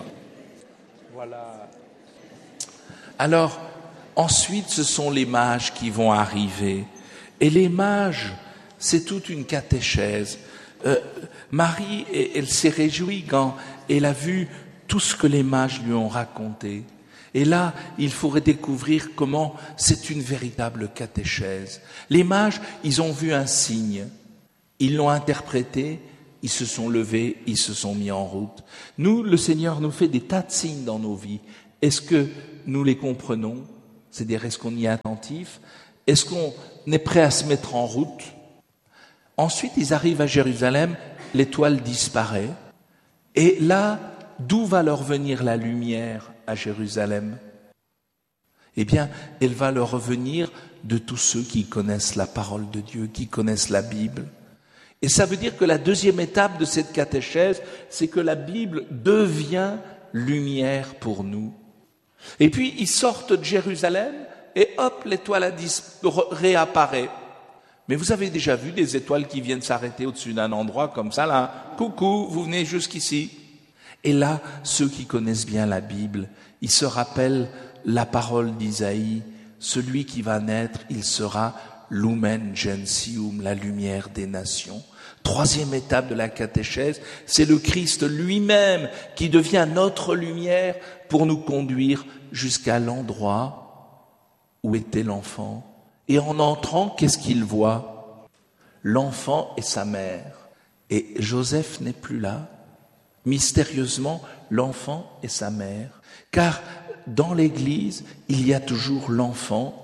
Voilà. Alors, ensuite, ce sont les mages qui vont arriver. Et les mages, c'est toute une catéchèse. Marie, elle s'est réjouie quand elle a vu tout ce que les mages lui ont raconté. Et là, il faudrait découvrir comment c'est une véritable catéchèse. Les mages, ils ont vu un signe, ils l'ont interprété, ils se sont levés, ils se sont mis en route. Nous, le Seigneur nous fait des tas de signes dans nos vies. Est-ce que nous les comprenons? C'est-à-dire, est-ce qu'on y est attentif? Est-ce qu'on est prêt à se mettre en route? Ensuite, ils arrivent à Jérusalem, l'étoile disparaît. Et là, d'où va leur venir la lumière à Jérusalem? Eh bien, elle va leur venir de tous ceux qui connaissent la parole de Dieu, qui connaissent la Bible. Et ça veut dire que la deuxième étape de cette catéchèse, c'est que la Bible devient lumière pour nous. Et puis, ils sortent de Jérusalem et hop, l'étoile réapparaît. Mais vous avez déjà vu des étoiles qui viennent s'arrêter au-dessus d'un endroit comme ça, là. Coucou, vous venez jusqu'ici. Et là, ceux qui connaissent bien la Bible, ils se rappellent la parole d'Isaïe. Celui qui va naître, il sera Lumen Gentium, la lumière des nations. Troisième étape de la catéchèse, c'est le Christ lui-même qui devient notre lumière pour nous conduire jusqu'à l'endroit où était l'enfant. Et en entrant, qu'est-ce qu'il voit? L'enfant et sa mère. Et Joseph n'est plus là. Mystérieusement, l'enfant et sa mère. Car dans l'Église, il y a toujours l'enfant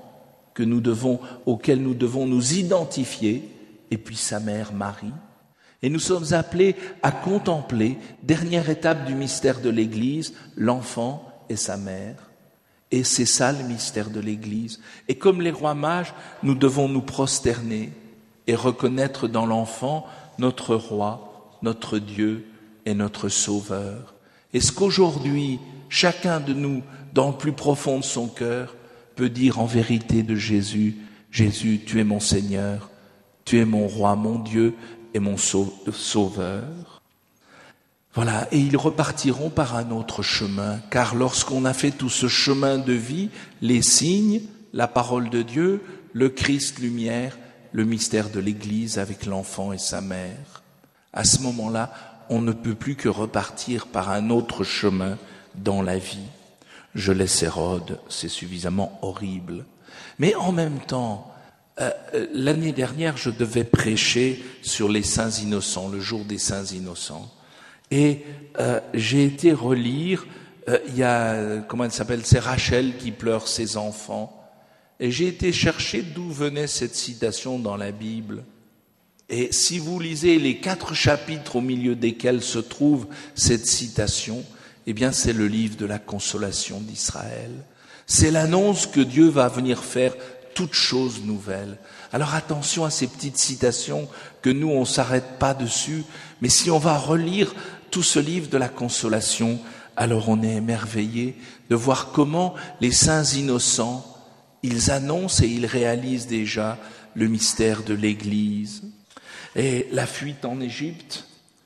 auquel nous devons nous identifier, et puis sa mère Marie. Et nous sommes appelés à contempler, dernière étape du mystère de l'Église, l'enfant et sa mère. Et c'est ça le mystère de l'Église. Et comme les rois mages, nous devons nous prosterner et reconnaître dans l'enfant notre roi, notre Dieu et notre Sauveur. Est-ce qu'aujourd'hui, chacun de nous, dans le plus profond de son cœur, peut dire en vérité de Jésus, Jésus, tu es mon Seigneur, tu es mon roi, mon Dieu et mon Sauveur. Voilà, et ils repartiront par un autre chemin, car lorsqu'on a fait tout ce chemin de vie, les signes, la parole de Dieu, le Christ lumière, le mystère de l'Église avec l'enfant et sa mère, à ce moment-là, on ne peut plus que repartir par un autre chemin dans la vie. Je laisse Hérode, c'est suffisamment horrible. Mais en même temps, l'année dernière, je devais prêcher sur les saints innocents, le jour des saints innocents. Et j'ai été relire, il y a, comment elle s'appelle, c'est Rachel qui pleure ses enfants. Et j'ai été chercher d'où venait cette citation dans la Bible. Et si vous lisez les 4 chapitres au milieu desquels se trouve cette citation, eh bien c'est le livre de la consolation d'Israël. C'est l'annonce que Dieu va venir faire toutes choses nouvelles. Alors attention à ces petites citations que nous on s'arrête pas dessus, mais si on va relire tout ce livre de la consolation, alors on est émerveillé de voir comment les saints innocents, ils annoncent et ils réalisent déjà le mystère de l'Église. Et la fuite en Égypte,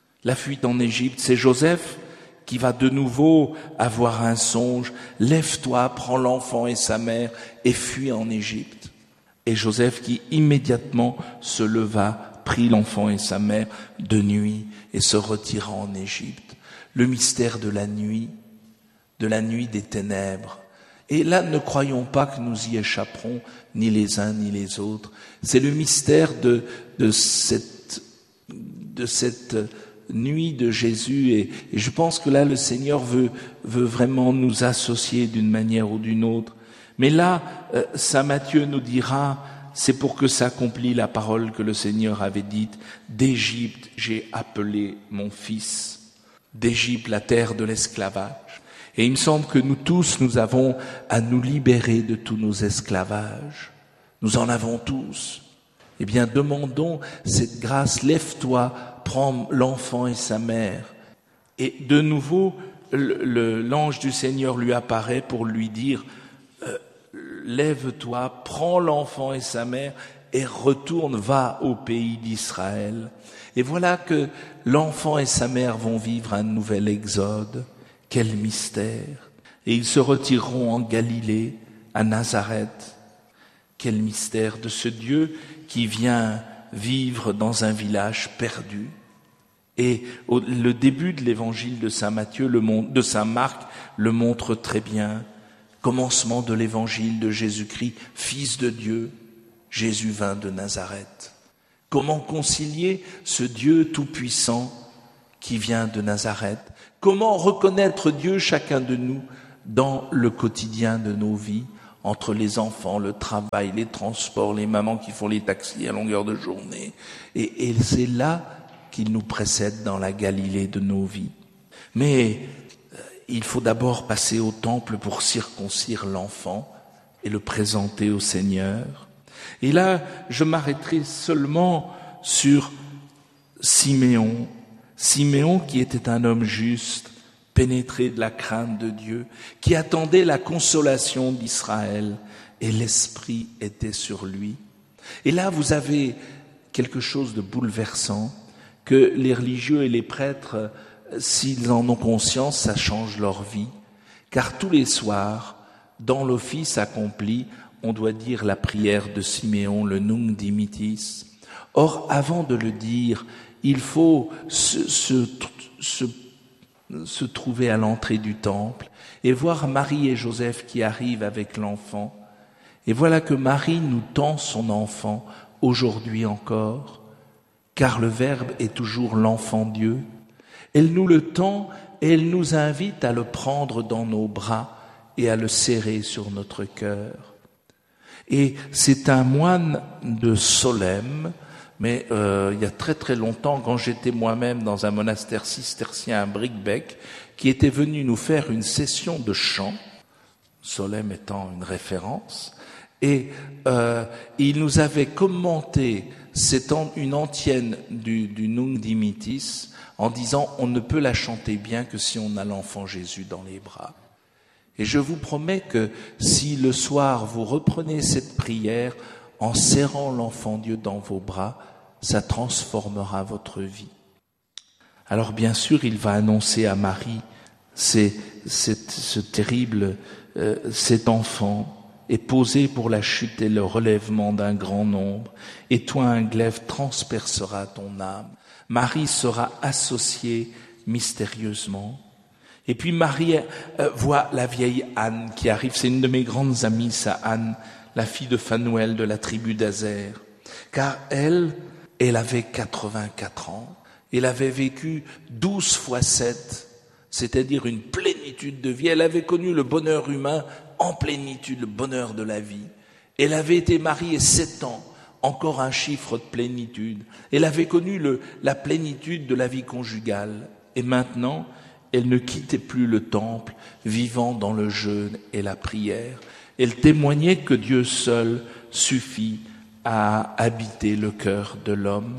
c'est Joseph qui va de nouveau avoir un songe. Lève-toi, prends l'enfant et sa mère et fuis en Égypte. Et Joseph qui immédiatement se leva, prit l'enfant et sa mère de nuit et se retira en Égypte. Le mystère de la nuit des ténèbres. Et là, ne croyons pas que nous y échapperons, ni les uns ni les autres. C'est le mystère de cette nuit de Jésus. Et je pense que là, le Seigneur veut vraiment nous associer d'une manière ou d'une autre. Mais là, saint Matthieu nous dira, c'est pour que s'accomplit la parole que le Seigneur avait dite, d'Égypte j'ai appelé mon fils, d'Égypte la terre de l'esclavage. Et il me semble que nous tous, nous avons à nous libérer de tous nos esclavages. Nous en avons tous. Eh bien, demandons cette grâce. Lève-toi, prends l'enfant et sa mère. Et de nouveau, l'ange du Seigneur lui apparaît pour lui dire, lève-toi, prends l'enfant et sa mère et retourne, va au pays d'Israël. Et voilà que l'enfant et sa mère vont vivre un nouvel exode. Quel mystère! Et ils se retireront en Galilée, à Nazareth. Quel mystère de ce Dieu qui vient vivre dans un village perdu. Et le début de l'évangile de saint Matthieu, de saint Marc, le montre très bien. commencement de l'évangile de Jésus-Christ, Fils de Dieu, Jésus vint de Nazareth. Comment concilier ce Dieu tout-puissant qui vient de Nazareth? Comment reconnaître Dieu, chacun de nous, dans le quotidien de nos vies, entre les enfants, le travail, les transports, les mamans qui font les taxis à longueur de journée. Et c'est là qu'il nous précède dans la Galilée de nos vies. Mais il faut d'abord passer au temple pour circoncire l'enfant et le présenter au Seigneur. Et là, je m'arrêterai seulement sur Siméon. Siméon qui était un homme juste, pénétré de la crainte de Dieu, qui attendait la consolation d'Israël, et l'Esprit était sur lui. Et là, vous avez quelque chose de bouleversant, que les religieux et les prêtres, s'ils en ont conscience, ça change leur vie. Car tous les soirs, dans l'office accompli, on doit dire la prière de Siméon, le Nunc Dimittis. Or, avant de le dire, il faut se trouver à l'entrée du temple et voir Marie et Joseph qui arrivent avec l'enfant. Et voilà que Marie nous tend son enfant aujourd'hui encore, car le Verbe est toujours l'enfant Dieu. Elle nous le tend et elle nous invite à le prendre dans nos bras et à le serrer sur notre cœur. Et c'est un moine de Solesmes, mais il y a très très longtemps, quand j'étais moi-même dans un monastère cistercien à Bricquebec, qui était venu nous faire une session de chant, Solesmes étant une référence, et il nous avait commenté une antienne du Nunc Dimittis en disant « on ne peut la chanter bien que si on a l'enfant Jésus dans les bras ». Et je vous promets que si le soir vous reprenez cette prière en serrant l'enfant Dieu dans vos bras, ça transformera votre vie. Alors bien sûr, il va annoncer à Marie cet enfant est posé pour la chute et le relèvement d'un grand nombre, et toi un glaive transpercera ton âme. Marie sera associée mystérieusement. Et puis Marie voit la vieille Anne qui arrive, c'est une de mes grandes amies, ça, Anne, la fille de Phanuel de la tribu d'Azer, car elle avait 84 ans, elle avait vécu 12 fois 7, c'est-à-dire une plénitude de vie, elle avait connu le bonheur humain en plénitude, le bonheur de la vie. Elle avait été mariée 7 ans, encore un chiffre de plénitude. Elle avait connu la plénitude de la vie conjugale. Et maintenant, elle ne quittait plus le temple, vivant dans le jeûne et la prière. Elle témoignait que Dieu seul suffit à habiter le cœur de l'homme.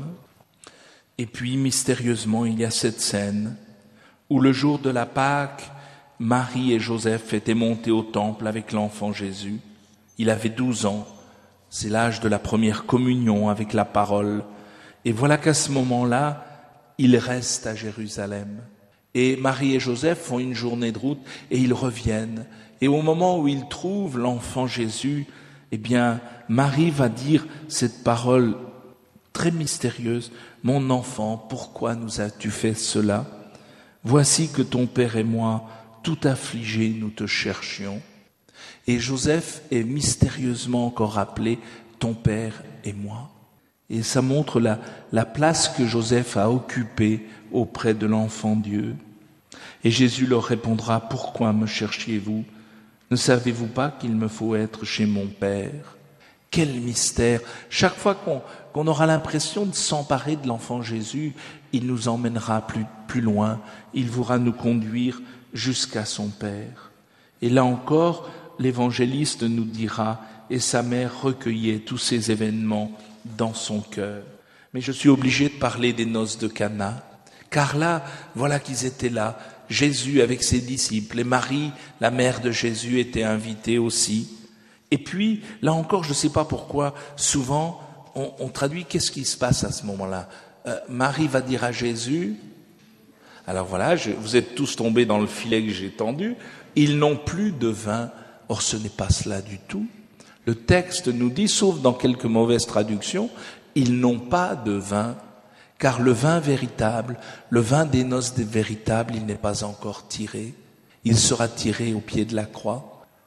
Et puis, mystérieusement, il y a cette scène où le jour de la Pâque, Marie et Joseph étaient montés au temple avec l'enfant Jésus. Il avait 12 ans. C'est l'âge de la première communion avec la parole. Et voilà qu'à ce moment-là, il reste à Jérusalem. Et Marie et Joseph font une journée de route et ils reviennent. Et au moment où ils trouvent l'enfant Jésus, eh bien, Marie va dire cette parole très mystérieuse. « Mon enfant, pourquoi nous as-tu fait cela? Voici que ton père et moi, tout affligés, nous te cherchions. » Et Joseph est mystérieusement encore appelé « ton père et moi ». Et ça montre la place que Joseph a occupée auprès de l'enfant Dieu. Et Jésus leur répondra « Pourquoi me cherchiez-vous? Ne savez-vous pas qu'il me faut être chez mon Père ?» Quel mystère! Chaque fois qu'on aura l'impression de s'emparer de l'enfant Jésus, il nous emmènera plus loin, il voudra nous conduire jusqu'à son Père. Et là encore, l'évangéliste nous dira « Et sa mère recueillait tous ces événements dans son cœur. » Mais je suis obligé de parler des noces de Cana, car là, voilà qu'ils étaient là, Jésus avec ses disciples, et Marie, la mère de Jésus, était invitée aussi. Et puis, là encore, je ne sais pas pourquoi, souvent, on traduit qu'est-ce qui se passe à ce moment-là. Marie va dire à Jésus, alors voilà, vous êtes tous tombés dans le filet que j'ai tendu, ils n'ont plus de vin. Or, ce n'est pas cela du tout. Le texte nous dit, sauf dans quelques mauvaises traductions, ils n'ont pas de vin, car le vin véritable, le vin des noces véritables, il n'est pas encore tiré. Il sera tiré au pied de la croix.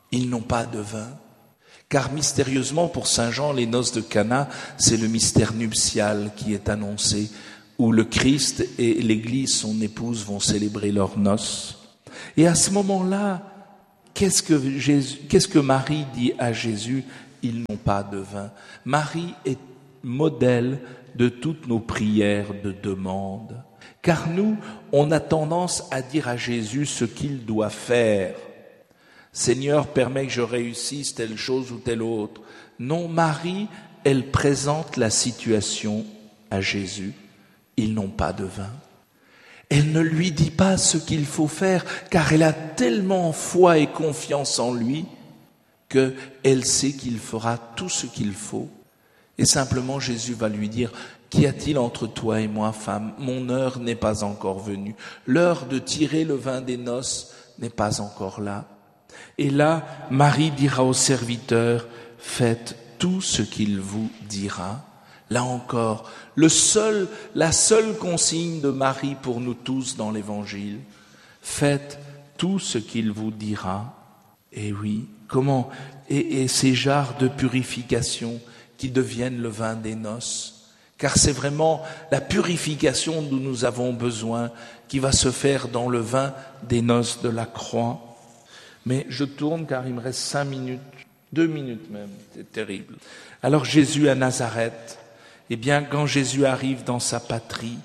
Ils n'ont pas de vin. Car mystérieusement, pour Saint Jean, les noces de Cana, c'est le mystère nuptial qui est annoncé, où le Christ et l'Église, son épouse, vont célébrer leurs noces. Et à ce moment-là, qu'est-ce que Marie dit à Jésus? Ils n'ont pas de vin. Marie est modèle de toutes nos prières de demande. Car nous, on a tendance à dire à Jésus ce qu'il doit faire. Seigneur, permets que je réussisse telle chose ou telle autre. Non, Marie, elle présente la situation à Jésus. Ils n'ont pas de vin. Elle ne lui dit pas ce qu'il faut faire, car elle a tellement foi et confiance en lui qu'elle sait qu'il fera tout ce qu'il faut. Et simplement, Jésus va lui dire: qu'y a-t-il entre toi et moi, femme? Mon heure n'est pas encore venue. L'heure de tirer le vin des noces n'est pas encore là. Et là, Marie dira au serviteur: faites tout ce qu'il vous dira. Là encore, la seule consigne de Marie pour nous tous dans l'Évangile: faites tout ce qu'il vous dira. Et oui, comment? Et ces jarres de purification qui deviennent le vin des noces. Car c'est vraiment la purification dont nous avons besoin qui va se faire dans le vin des noces de la croix. Mais je tourne car il me reste 5 minutes, 2 minutes même, c'est terrible. Alors Jésus à Nazareth, eh bien quand Jésus arrive dans sa patrie,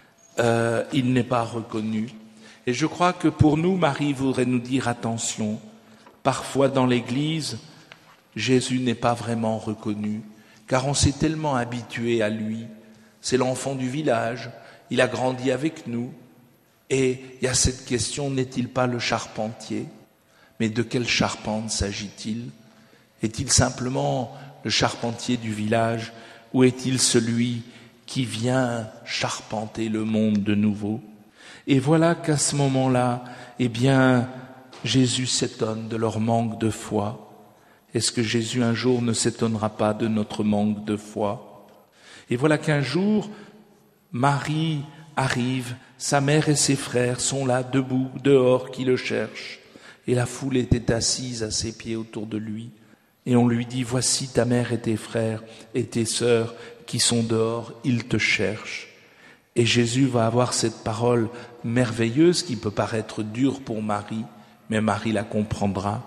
il n'est pas reconnu. Et je crois que pour nous, Marie voudrait nous dire attention. Parfois dans l'Église, Jésus n'est pas vraiment reconnu, car on s'est tellement habitué à lui. C'est l'enfant du village, il a grandi avec nous. Et il y a cette question, n'est-il pas le charpentier? Mais de quelle charpente s'agit-il? Est-il simplement le charpentier du village, ou est-il celui qui vient charpenter le monde de nouveau? Et voilà qu'à ce moment-là, eh bien, Jésus s'étonne de leur manque de foi. Est-ce que Jésus un jour ne s'étonnera pas de notre manque de foi? Et voilà qu'un jour, Marie arrive, sa mère et ses frères sont là, debout, dehors, qui le cherchent. Et la foule était assise à ses pieds autour de lui. Et on lui dit: voici ta mère et tes frères et tes sœurs qui sont dehors, ils te cherchent. Et Jésus va avoir cette parole merveilleuse qui peut paraître dure pour Marie, mais Marie la comprendra.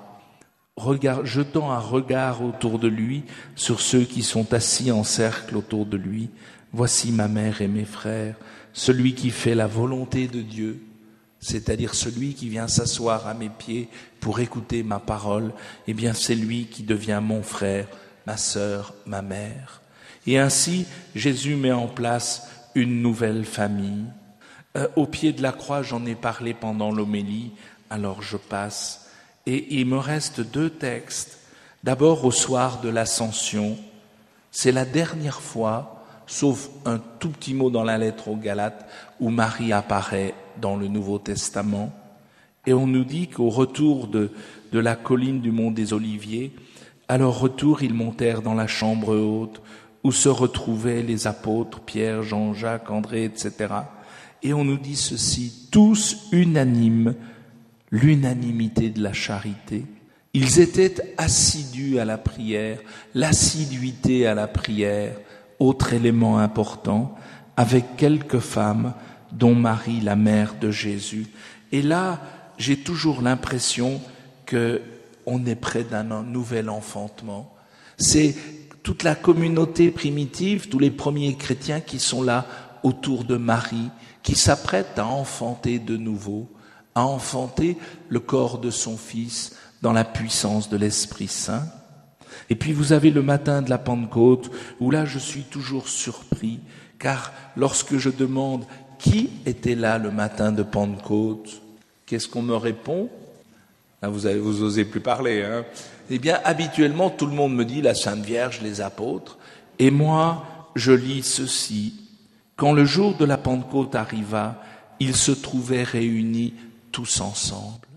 Jetant un regard autour de lui sur ceux qui sont assis en cercle autour de lui. Voici ma mère et mes frères, celui qui fait la volonté de Dieu, c'est-à-dire celui qui vient s'asseoir à mes pieds pour écouter ma parole, eh bien c'est lui qui devient mon frère, ma sœur, ma mère. Et ainsi, Jésus met en place une nouvelle famille. Au pied de la croix, j'en ai parlé pendant l'homélie, alors je passe. Et il me reste 2 textes. D'abord, au soir de l'Ascension, c'est la dernière fois, sauf un tout petit mot dans la lettre aux Galates, où Marie apparaît dans le Nouveau Testament. Et on nous dit qu'au retour de la colline du mont des Oliviers, à leur retour, ils montèrent dans la chambre haute, où se retrouvaient les apôtres, Pierre, Jean, Jacques, André, etc. Et on nous dit ceci: tous unanimes, l'unanimité de la charité. Ils étaient assidus à la prière, l'assiduité à la prière, autre élément important, avec quelques femmes, dont Marie, la mère de Jésus. Et là, j'ai toujours l'impression qu'on est près d'un nouvel enfantement. C'est toute la communauté primitive, tous les premiers chrétiens qui sont là autour de Marie, qui s'apprêtent à enfanter de nouveau, à enfanter le corps de son Fils dans la puissance de l'Esprit Saint. Et puis vous avez le matin de la Pentecôte, où là je suis toujours surpris, car lorsque je demande qui était là le matin de Pentecôte, qu'est-ce qu'on me répond? Là vous osez plus parler, hein? Eh bien, habituellement, tout le monde me dit la Sainte Vierge, les apôtres, et moi, je lis ceci: quand le jour de la Pentecôte arriva, ils se trouvaient réunis tous ensemble.